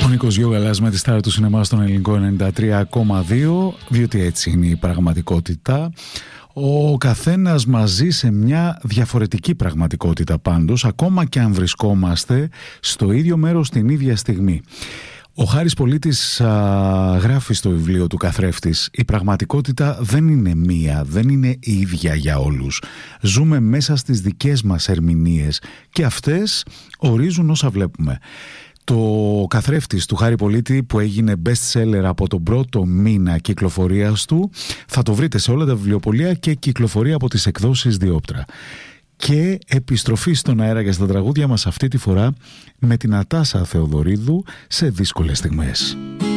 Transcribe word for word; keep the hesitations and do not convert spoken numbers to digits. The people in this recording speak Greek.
Νίκος Γιώγαλας με τη στάρα του σινεμά στον ελληνικό ενενήντα τρία κόμμα δύο, διότι έτσι είναι η πραγματικότητα. Ο καθένας μαζί σε μια διαφορετική πραγματικότητα πάντως, ακόμα και αν βρισκόμαστε στο ίδιο μέρος την ίδια στιγμή. Ο Χάρης Πολίτης α, γράφει στο βιβλίο του «Καθρέφτης», η πραγματικότητα δεν είναι μία, δεν είναι ίδια για όλους. Ζούμε μέσα στις δικές μας ερμηνείες και αυτές ορίζουν όσα βλέπουμε. Το «Καθρέφτης» του Χάρη Πολίτη, που έγινε best seller από τον πρώτο μήνα κυκλοφορίας του, θα το βρείτε σε όλα τα βιβλιοπωλεία και κυκλοφορεί από τις εκδόσεις Διόπτρα. Και επιστροφή στον αέρα και στα τραγούδια μας αυτή τη φορά με την Νατάσα Θεοδωρίδου σε δύσκολες στιγμές.